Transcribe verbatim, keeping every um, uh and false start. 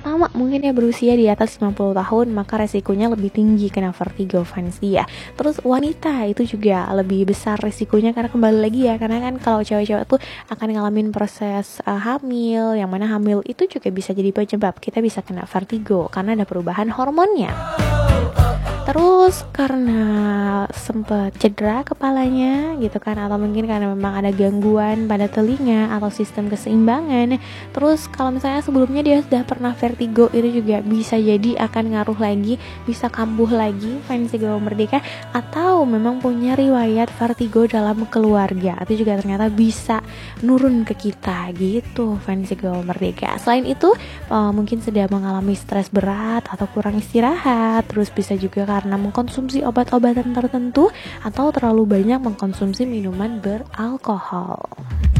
pertama mungkin ya berusia di atas lima puluh tahun, maka resikonya lebih tinggi kena vertigo fancy ya. Terus wanita itu juga lebih besar resikonya, karena kembali lagi ya, karena kan kalau cewek-cewek tuh akan ngalamin proses uh, hamil, yang mana hamil itu juga bisa jadi penyebab kita bisa kena vertigo karena ada perubahan hormonnya. Terus karena sempat cedera kepalanya gitu kan, atau mungkin karena memang ada gangguan pada telinga atau sistem keseimbangan. Terus kalau misalnya sebelumnya dia sudah pernah vertigo, itu juga bisa jadi akan ngaruh lagi, bisa kambuh lagi fancy Gaul Merdeka. Atau memang punya riwayat vertigo dalam keluarga, itu juga ternyata bisa nurun ke kita gitu fancy Gaul Merdeka. Selain itu uh, mungkin sedang mengalami stres berat atau kurang istirahat. Terus bisa juga karena mengkonsumsi obat-obatan tertentu atau terlalu banyak mengkonsumsi minuman beralkohol.